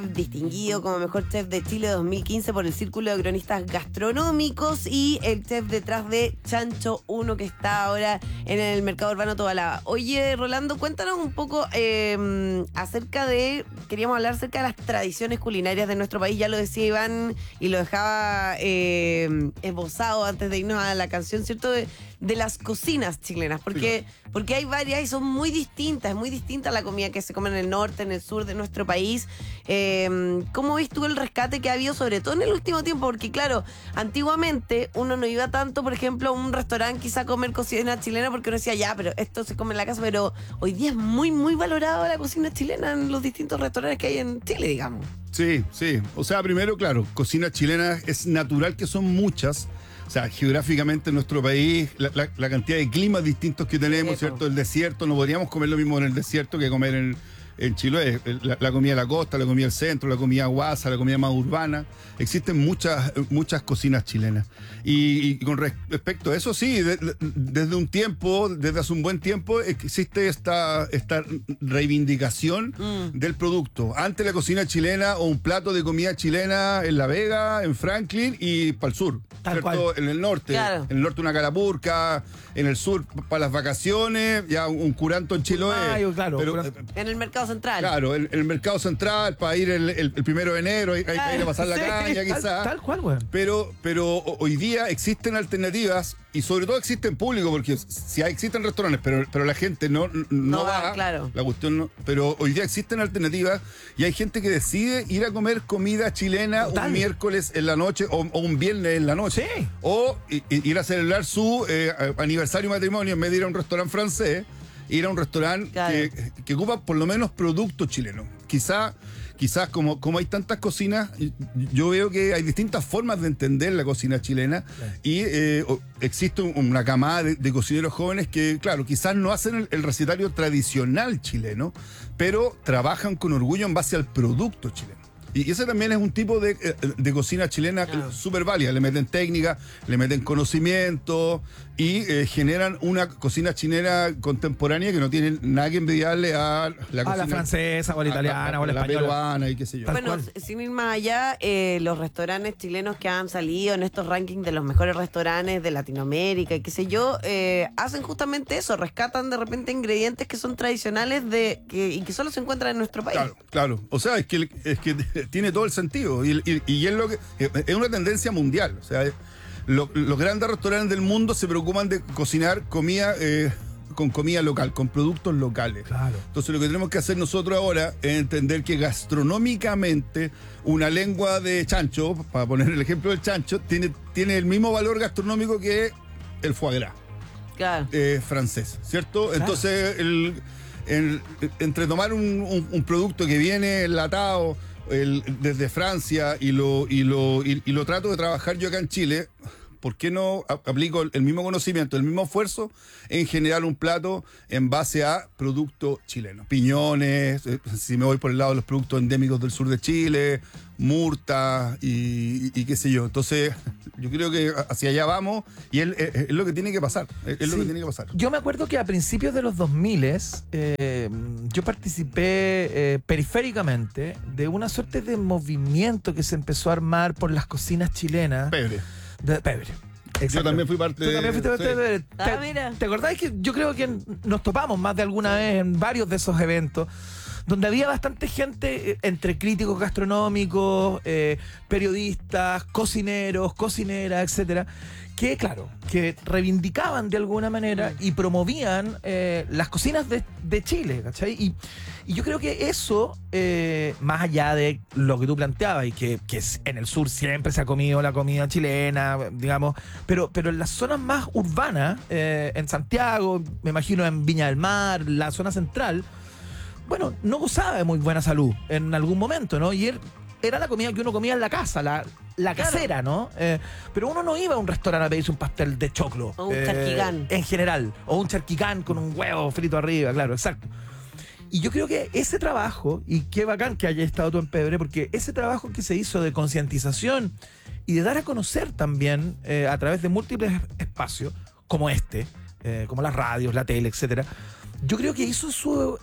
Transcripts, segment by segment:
distinguido como mejor chef de Chile 2015 por el Círculo de Cronistas Gastronómicos y el chef detrás de Chancho 1 que está ahora en el mercado urbano Tobalaba. Oye, Rolando, cuéntanos un poco queríamos hablar acerca de las tradiciones culinarias de nuestro país. Ya lo decía Iván y lo dejaba esbozado antes de irnos a la canción, ¿cierto? De las cocinas chilenas, porque hay varias y son muy distintas. Es muy distinta la comida que se come en el norte, en el sur de nuestro país. ¿Cómo ves tú el rescate que ha habido, sobre todo en el último tiempo? Porque claro, antiguamente uno no iba tanto, por ejemplo, a un restaurante quizá a comer cocina chilena porque uno decía, ya, pero esto se come en la casa, pero hoy día es muy, muy valorado la cocina chilena en los distintos restaurantes que hay en Chile, digamos. Sí. O sea, primero, claro, cocina chilena es natural que son muchas. O sea, geográficamente en nuestro país, la cantidad de climas distintos que tenemos, ¿cierto? El desierto, no podríamos comer lo mismo en el desierto que comer en Chiloé. La comida de la costa, la comida del centro, la comida guasa, la comida más urbana. Existen muchas cocinas chilenas. Y con respecto a eso, sí, desde hace un buen tiempo, existe esta reivindicación del producto. Antes la cocina chilena o un plato de comida chilena en La Vega, en Franklin y para el sur. Tal ¿cierto? cual. En el norte. Claro. En el norte una carapurca, en el sur para las vacaciones, ya un curanto en Chiloé. Claro. Pero, En el mercado central. claro, el mercado central para ir el 1 de enero, hay que ir a pasar la caña, quizás. Tal cual, güey. Pero hoy día existen alternativas y sobre todo existen público, porque si existen restaurantes, pero la gente no va. Claro. La cuestión no. Pero hoy día existen alternativas y hay gente que decide ir a comer comida chilena un miércoles en la noche o un viernes en la noche. Sí. O ir a celebrar su aniversario de matrimonio en vez de ir a un restaurante francés. Ir a un restaurante Claro. que ocupa por lo menos productos chilenos. Quizás como hay tantas cocinas, yo veo que hay distintas formas de entender la cocina chilena y existe una camada de cocineros jóvenes que, claro, quizás no hacen el recetario tradicional chileno, pero trabajan con orgullo en base al producto chileno. Y ese también es un tipo de cocina chilena súper válida. Le meten técnica, le meten conocimiento y generan una cocina chilena contemporánea que no tiene nada que envidiarle a la cocina. A la francesa, o a la italiana, o a la española. peruana y qué sé yo. Tal Bueno, cual. sin ir más allá, los restaurantes chilenos que han salido en estos rankings de los mejores restaurantes de Latinoamérica y qué sé yo, hacen justamente eso, rescatan de repente ingredientes que son tradicionales y que solo se encuentran en nuestro país. Claro. O sea, es que tiene todo el sentido y es lo que es una tendencia mundial. O sea, los grandes restaurantes del mundo se preocupan de cocinar comida con comida local, con productos locales. Claro. Entonces lo que tenemos que hacer nosotros ahora es entender que gastronómicamente una lengua de chancho, para poner el ejemplo del chancho, tiene el mismo valor gastronómico que el foie gras Claro. francés, ¿cierto? Claro. Entonces entre tomar un producto que viene enlatado desde Francia y lo trato de trabajar yo acá en Chile, ¿por qué no aplico el mismo conocimiento, el mismo esfuerzo en generar un plato en base a productos chilenos? Piñones, si me voy por el lado de los productos endémicos del sur de Chile, murta y qué sé yo. Entonces, yo creo que hacia allá vamos y es lo que tiene que pasar. Es lo que tiene que pasar. Yo me acuerdo que a principios de los 2000 yo participé periféricamente de una suerte de movimiento que se empezó a armar por las cocinas chilenas. Pebre. De Pebre. Yo también fui parte Tú también fuiste parte de Pebre. Mira. ¿Te acordás que yo creo que nos topamos más de alguna vez en varios de esos eventos donde había bastante gente entre críticos gastronómicos, periodistas, cocineros, cocineras, etcétera, que claro, que reivindicaban de alguna manera y promovían las cocinas de Chile, ¿cachai? Y yo creo que eso, más allá de lo que tú planteabas y que en el sur siempre se ha comido la comida chilena, digamos, pero en las zonas más urbanas, en Santiago, me imagino en Viña del Mar, la zona central, bueno, no gozaba de muy buena salud en algún momento, ¿no? Y era la comida que uno comía en la casa, la casera, ¿no? Pero uno no iba a un restaurante a pedirse un pastel de choclo. O un charquicán. En general. O un charquicán con un huevo frito arriba, claro, exacto. Y yo creo que ese trabajo, y qué bacán que hayas estado tú en Pebre, porque ese trabajo que se hizo de concientización y de dar a conocer también a través de múltiples espacios, como como las radios, la tele, etcétera, yo creo que hizo su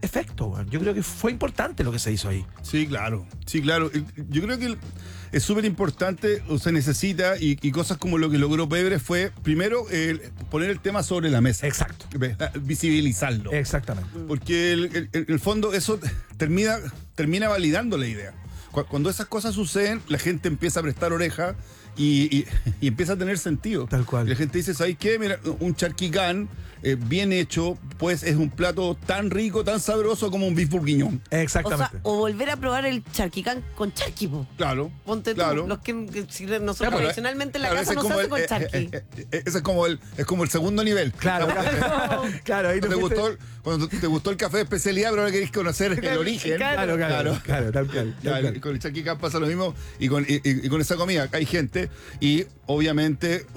efecto, weón. Yo creo que fue importante lo que se hizo ahí. Sí, claro. Sí, claro. Yo creo que es súper importante, o se necesita, y cosas como lo que logró Pebre fue, primero, poner el tema sobre la mesa. Exacto. Visibilizarlo. Exactamente. Porque en el fondo eso termina validando la idea. Cuando esas cosas suceden, la gente empieza a prestar oreja y empieza a tener sentido. Tal cual. Y la gente dice, ¿sabes qué? Mira, un charquicán bien hecho, pues es un plato tan rico, tan sabroso como un beef bourguignon. Exactamente. O volver a probar el charquicán con charqui, po. Claro. Ponte tú, claro. los que nosotros Claro, tradicionalmente en la claro, casa ese no es se hace como con charqui. ese es como el segundo nivel. Claro, claro, ahí Cuando te gustó el café de especialidad, pero ahora querés conocer el origen. Claro, tal cual. Ya, con el charquicán pasa lo mismo y con esa comida. Hay gente y obviamente,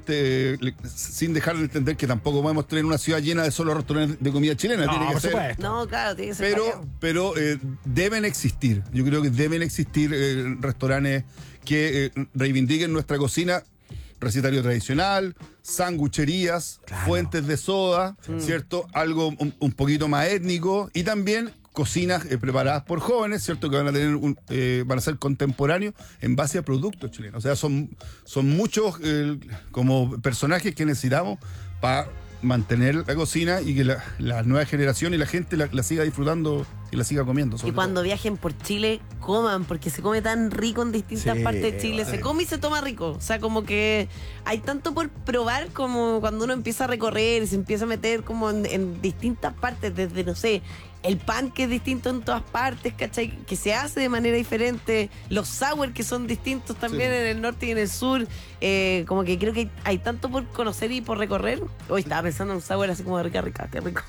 sin dejar de entender que tampoco podemos tener una ciudad llena de solo restaurantes de comida chilena. No, tiene que por ser. supuesto. No, claro, tiene que ser variado. Pero deben existir. Yo creo que deben existir restaurantes que reivindiquen nuestra cocina. Recetario tradicional, sangucherías, fuentes de soda, ¿cierto? Algo un poquito más étnico y también cocinas preparadas por jóvenes, ¿cierto? Que van a tener van a ser contemporáneos en base a productos chilenos. O sea, son muchos como personajes que necesitamos para mantener la cocina y que la nueva generación y la gente la siga disfrutando y la siga comiendo. Y cuando viajen por Chile, coman, porque se come tan rico en distintas partes de Chile. Se come y se toma rico. O sea, como que hay tanto por probar como cuando uno empieza a recorrer y se empieza a meter como en distintas partes, desde, no sé, el pan que es distinto en todas partes, ¿cachai? Que se hace de manera diferente. Los sour que son distintos también en el norte y en el sur. Como que creo que hay tanto por conocer y por recorrer. Hoy estaba pensando en un sour así como de rica, qué rico.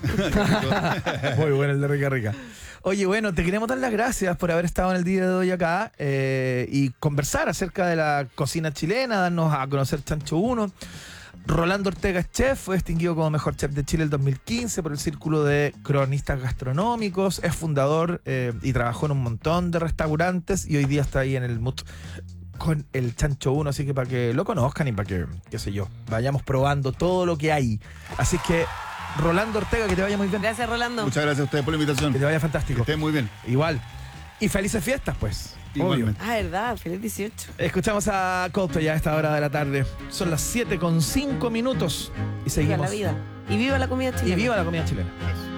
Muy bueno el de rica. Oye, bueno, te queremos dar las gracias por haber estado en el día de hoy acá y conversar acerca de la cocina chilena, darnos a conocer Chancho 1. Rolando Ortega es chef, fue distinguido como mejor chef de Chile el 2015 por el Círculo de Cronistas Gastronómicos, es fundador y trabajó en un montón de restaurantes y hoy día está ahí en el MUT con el Chancho 1, así que para que lo conozcan y para que, qué sé yo, vayamos probando todo lo que hay. Así que, Rolando Ortega, que te vaya muy bien. Gracias, Rolando. Muchas gracias a ustedes por la invitación. Que te vaya fantástico. Que estén muy bien. Igual. Y felices fiestas, pues. Igualmente. Ah, verdad, feliz 18. Escuchamos a Coldplay ya a esta hora de la tarde. Son las 7:05 y Viva seguimos. la vida. Y viva la comida chilena. Y viva la comida chilena. Eso.